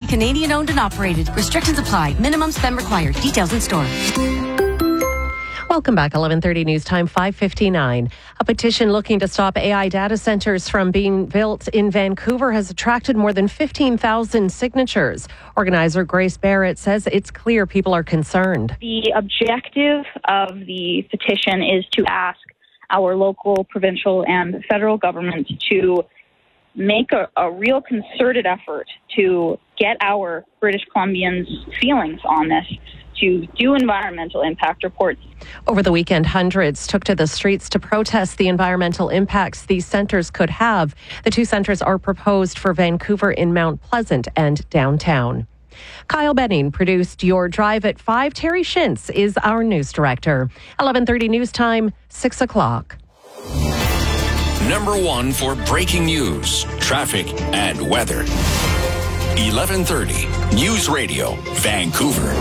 Canadian owned and operated. Restrictions apply. Minimum spend required. Details in store. Welcome back. 11:30 news time, 5:59. A petition looking to stop AI data centers from being built in Vancouver has attracted more than 15,000 signatures. Organizer Grace Barrett says it's clear people are concerned. The objective of the petition is to ask our local, provincial, and federal government to make a real concerted effort to get our British Columbians' feelings on this, to do environmental impact reports. Over the weekend, hundreds took to the streets to protest the environmental impacts these centres could have. The two centres are proposed for Vancouver in Mount Pleasant and downtown. Kyle Benning produced Your Drive at 5. Terry Shintz is our news director. 11:30 news time, 6 o'clock. Number one for breaking news, traffic, and weather. 11:30 News Radio, Vancouver.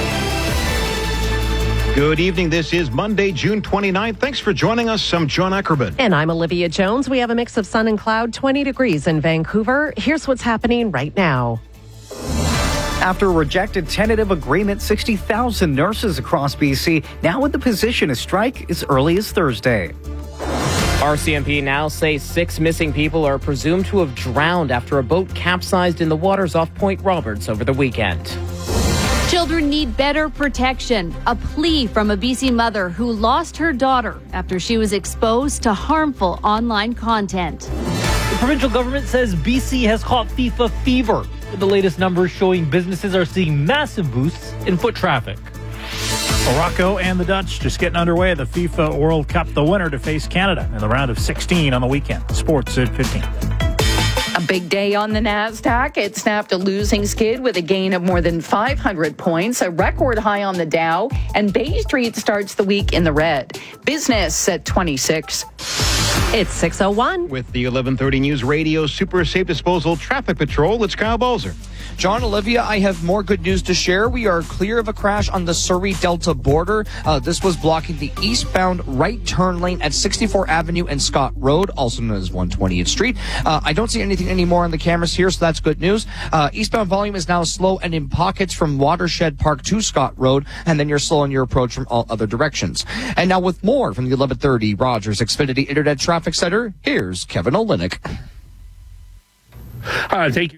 Good evening. This is Monday, June 29th. Thanks for joining us. I'm John Ackerman. And I'm Olivia Jones. We have a mix of sun and cloud, 20 degrees in Vancouver. Here's what's happening right now. After a rejected tentative agreement, 60,000 nurses across BC now in the position to strike as early as Thursday. RCMP now say 6 missing people are presumed to have drowned after a boat capsized in the waters off Point Roberts over the weekend. Children need better protection. A plea from a BC mother who lost her daughter after she was exposed to harmful online content. The provincial government says BC has caught FIFA fever, with the latest numbers showing businesses are seeing massive boosts in foot traffic. Morocco and the Dutch just getting underway at the FIFA World Cup. The winner to face Canada in the round of 16 on the weekend. Sports at 15. A big day on the NASDAQ. It snapped a losing skid with a gain of more than 500 points, a record high on the Dow, and Bay Street starts the week in the red. Business at 26. It's 6:01. With the 11:30 News Radio Super Safe Disposal Traffic Patrol, it's Kyle Balzer. John, Olivia, I have more good news to share. We are clear of a crash on the Surrey-Delta border. This was blocking the eastbound right turn lane at 64 Avenue and Scott Road, also known as 120th Street. I don't see anything anymore on the cameras here, so that's good news. Eastbound volume is now slow and in pockets from Watershed Park to Scott Road, and then you're slow on your approach from all other directions. And now with more from the 11:30 Rogers Xfinity Internet Traffic Center, here's Kevin Olenek. Thank you.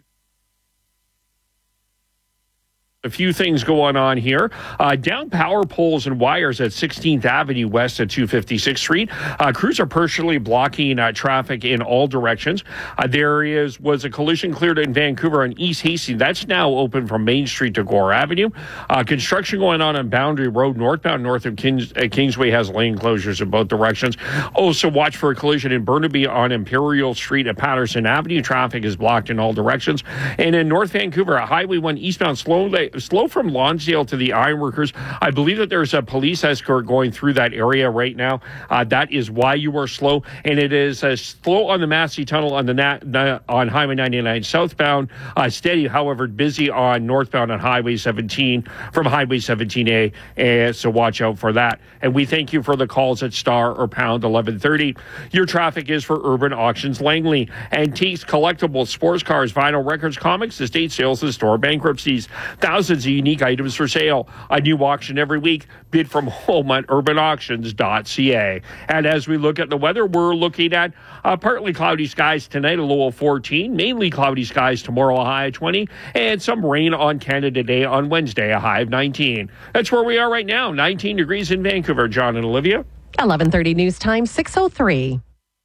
A few things going on here. Down power poles and wires at 16th Avenue West at 256th Street. Crews are partially blocking traffic in all directions. There was a collision cleared in Vancouver on East Hastings. That's now open from Main Street to Gore Avenue. Construction going on Boundary Road northbound north of Kingsway has lane closures in both directions. Also watch for a collision in Burnaby on Imperial Street at Patterson Avenue. Traffic is blocked in all directions. And in North Vancouver, Highway 1 eastbound slow from Lonsdale to the Ironworkers. I believe that there's a police escort going through that area right now. That is why you are slow. And it is slow on the Massey Tunnel on on Highway 99 southbound. Steady, however, busy on northbound on Highway 17 from Highway 17A. So watch out for that. And we thank you for the calls at star or pound 1130. Your traffic is for Urban Auctions Langley. Antiques, collectibles, sports cars, vinyl records, comics, estate sales, and store bankruptcies. Thousands of unique items for sale. A new auction every week. Bid from home at urbanauctions.ca. And as we look at the weather, we're looking at partly cloudy skies tonight, a low of 14. Mainly cloudy skies tomorrow, a high of 20. And some rain on Canada Day on Wednesday, a high of 19. That's where we are right now. 19 degrees in Vancouver. John and Olivia. 11:30 news time, 6:03.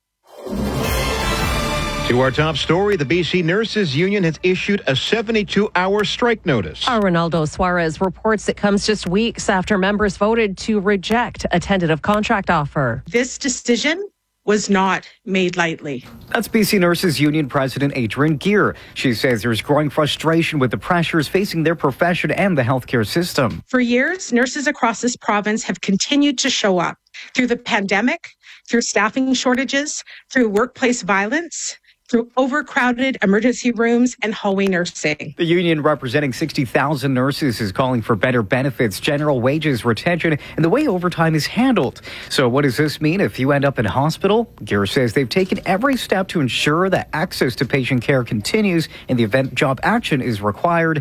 To our top story, the BC Nurses Union has issued a 72-hour strike notice. Our Ronaldo Suarez reports it comes just weeks after members voted to reject a tentative contract offer. This decision was not made lightly. That's BC Nurses Union President Adrienne Geer. She says there's growing frustration with the pressures facing their profession and the healthcare system. For years, nurses across this province have continued to show up through the pandemic, through staffing shortages, through workplace violence, through overcrowded emergency rooms and hallway nursing. The union representing 60,000 nurses is calling for better benefits, general wages, retention, and the way overtime is handled. So what does this mean if you end up in hospital? Geer says they've taken every step to ensure that access to patient care continues in the event job action is required.